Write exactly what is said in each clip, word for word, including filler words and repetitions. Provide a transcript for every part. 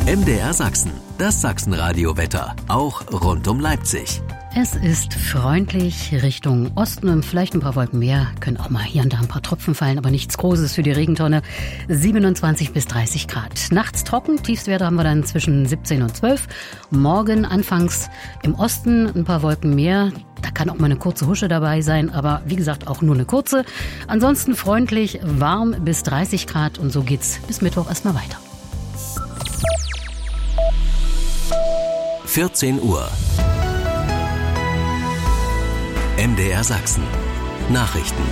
M D R Sachsen, das Sachsenradio-Wetter, auch rund um Leipzig. Es ist freundlich Richtung Osten und vielleicht ein paar Wolken mehr. Können auch mal hier und da ein paar Tropfen fallen, aber nichts Großes für die Regentonne. siebenundzwanzig bis dreißig Grad. Nachts trocken, Tiefstwerte haben wir dann zwischen siebzehn und zwölf. Morgen anfangs im Osten ein paar Wolken mehr. Da kann auch mal eine kurze Husche dabei sein, aber wie gesagt auch nur eine kurze. Ansonsten freundlich, warm bis dreißig Grad und so geht's bis Mittwoch erstmal weiter. vierzehn Uhr. M D R Sachsen. Nachrichten.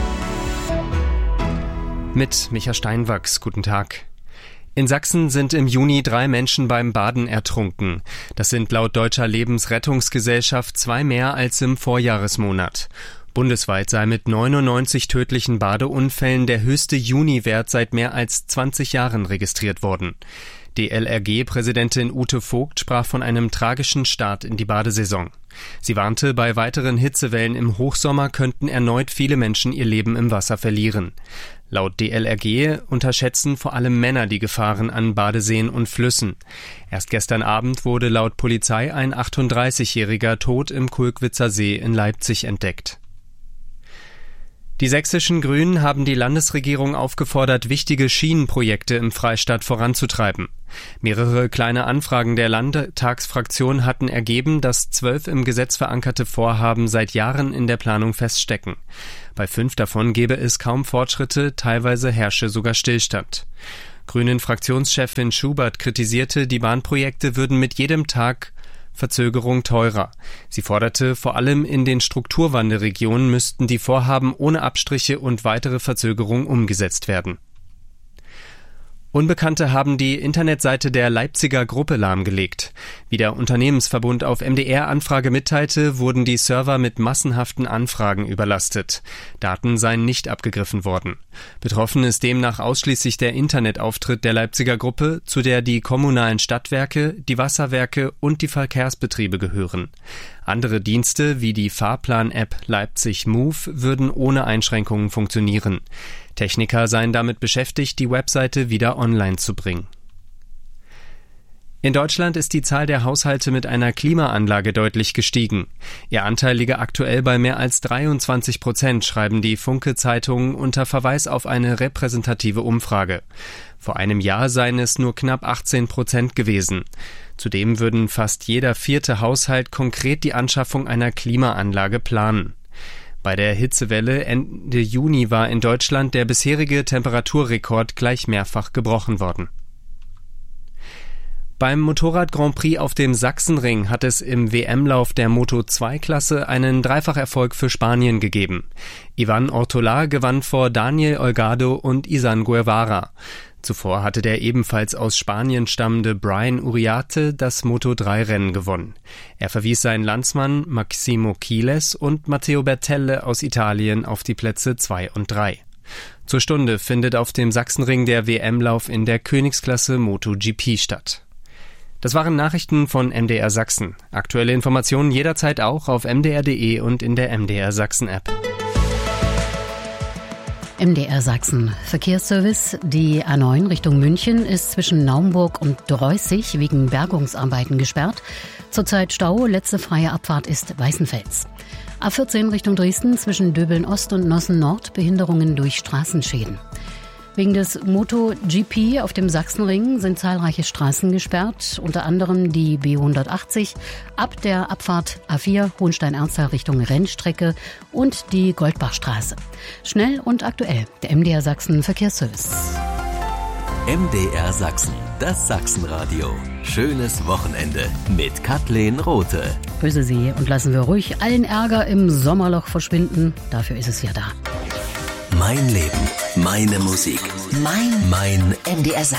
Mit Micha Steinwachs. Guten Tag. In Sachsen sind im Juni drei Menschen beim Baden ertrunken. Das sind laut Deutscher Lebensrettungsgesellschaft zwei mehr als im Vorjahresmonat. Bundesweit sei mit neunundneunzig tödlichen Badeunfällen der höchste Juniwert seit mehr als zwanzig Jahren registriert worden. D L R G-Präsidentin Ute Vogt sprach von einem tragischen Start in die Badesaison. Sie warnte, bei weiteren Hitzewellen im Hochsommer könnten erneut viele Menschen ihr Leben im Wasser verlieren. Laut D L R G unterschätzen vor allem Männer die Gefahren an Badeseen und Flüssen. Erst gestern Abend wurde laut Polizei ein achtunddreißigjähriger tot im Kulkwitzer See in Leipzig entdeckt. Die sächsischen Grünen haben die Landesregierung aufgefordert, wichtige Schienenprojekte im Freistaat voranzutreiben. Mehrere kleine Anfragen der Landtagsfraktion hatten ergeben, dass zwölf im Gesetz verankerte Vorhaben seit Jahren in der Planung feststecken. Bei fünf davon gebe es kaum Fortschritte, teilweise herrsche sogar Stillstand. Grünen-Fraktionschefin Schubert kritisierte, die Bahnprojekte würden mit jedem Tag Verzögerung teurer. Sie forderte, vor allem in den Strukturwandelregionen müssten die Vorhaben ohne Abstriche und weitere Verzögerung umgesetzt werden. Unbekannte haben die Internetseite der Leipziger Gruppe lahmgelegt. Wie der Unternehmensverbund auf M D R-Anfrage mitteilte, wurden die Server mit massenhaften Anfragen überlastet. Daten seien nicht abgegriffen worden. Betroffen ist demnach ausschließlich der Internetauftritt der Leipziger Gruppe, zu der die kommunalen Stadtwerke, die Wasserwerke und die Verkehrsbetriebe gehören. Andere Dienste wie die Fahrplan-App Leipzig Move würden ohne Einschränkungen funktionieren. Techniker seien damit beschäftigt, die Webseite wieder online zu bringen. In Deutschland ist die Zahl der Haushalte mit einer Klimaanlage deutlich gestiegen. Ihr Anteil liege aktuell bei mehr als dreiundzwanzig Prozent, schreiben die Funke-Zeitungen unter Verweis auf eine repräsentative Umfrage. Vor einem Jahr seien es nur knapp achtzehn Prozent gewesen. Zudem würden fast jeder vierte Haushalt konkret die Anschaffung einer Klimaanlage planen. Bei der Hitzewelle Ende Juni war in Deutschland der bisherige Temperaturrekord gleich mehrfach gebrochen worden. Beim Motorrad-Grand Prix auf dem Sachsenring hat es im W M-Lauf der Moto zwei Klasse einen Dreifacherfolg für Spanien gegeben. Ivan Ortola gewann vor Daniel Olgado und Izan Guevara. Zuvor hatte der ebenfalls aus Spanien stammende Brian Uriarte das Moto drei Rennen gewonnen. Er verwies seinen Landsmann Maximo Quiles und Matteo Bertelle aus Italien auf die Plätze zwei und drei. Zur Stunde findet auf dem Sachsenring der W M-Lauf in der Königsklasse MotoGP statt. Das waren Nachrichten von M D R Sachsen. Aktuelle Informationen jederzeit auch auf m d r punkt d e und in der M D R Sachsen App. M D R Sachsen Verkehrsservice. Die A neun Richtung München ist zwischen Naumburg und Dreußig wegen Bergungsarbeiten gesperrt. Zurzeit Stau, letzte freie Abfahrt ist Weißenfels. A vierzehn Richtung Dresden zwischen Döbeln Ost und Nossen Nord Behinderungen durch Straßenschäden. Wegen des MotoGP auf dem Sachsenring sind zahlreiche Straßen gesperrt, unter anderem die B hundertachtzig ab der Abfahrt A vier Hohenstein-Ernsthal Richtung Rennstrecke und die Goldbachstraße. Schnell und aktuell, der M D R Sachsen Verkehrsservice. M D R Sachsen, das Sachsenradio. Schönes Wochenende mit Kathleen Rothe. Grüße Sie und lassen wir ruhig allen Ärger im Sommerloch verschwinden. Dafür ist es ja da. Mein Leben, meine Musik, mein, mein M D R Sachsen.